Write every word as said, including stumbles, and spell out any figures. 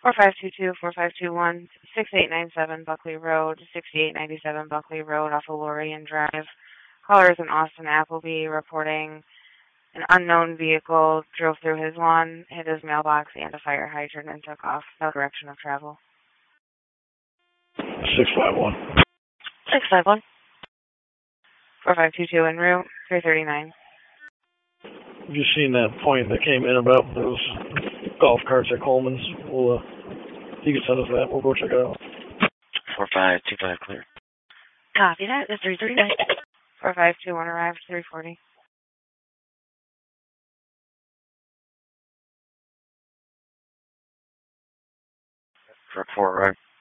four five two two, four five two one, six eight nine seven Buckley Road, sixty-eight ninety-seven Buckley Road off of Lorien Drive. Caller is in Austin Appleby reporting an unknown vehicle drove through his lawn, hit his mailbox and a fire hydrant, and took off. No direction of travel. six five one. six five one. four five two two en route, three thirty-nine. Have you seen that point that came in about those golf carts at Coleman's? We'll, uh, you can send us that. We'll go check it out. four five two five clear. Copy that. It's three thirty-nine. four five two one arrived, three forty. For four, right?